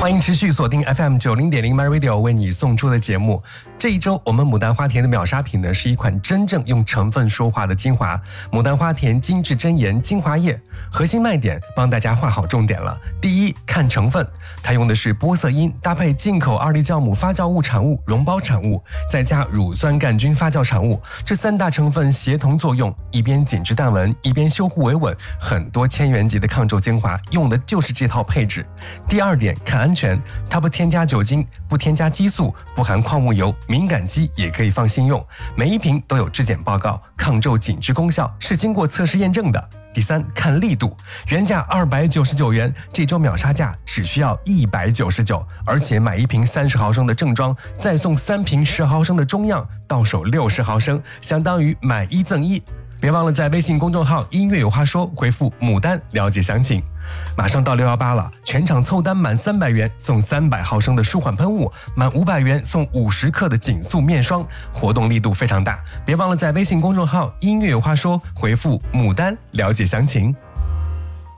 欢迎持续锁定 FM90.0 MyRadio 为你送出的节目。这一周我们牡丹花田的秒杀品呢，是一款真正用成分说话的精华——牡丹花田精致真颜精华液。核心卖点帮大家画好重点了。第一，看成分，它用的是玻色因搭配进口2粒酵母发酵物产物、溶胞产物，再加乳酸杆菌发酵产物，这3大成分协同作用，一边紧致淡纹，一边修护维稳。很多千元级的抗皱精华用的就是这套配置。第二点，看安全，它不添加酒精，不添加激素，不含矿物油，敏感肌也可以放心用。每一瓶都有质检报告，抗皱紧致功效是经过测试验证的。第三，看力度，原价299元，这周秒杀价只需要199，而且买1瓶30毫升的正装，再送3瓶10毫升的中样，到手60毫升，相当于买1赠1。别忘了在微信公众号音乐有话说回复牡丹了解详情。马上到618了，全场凑单满300元送300毫升的舒缓喷雾，满500元送50克的紧速面霜，活动力度非常大。别忘了在微信公众号音乐有话说回复牡丹了解详情。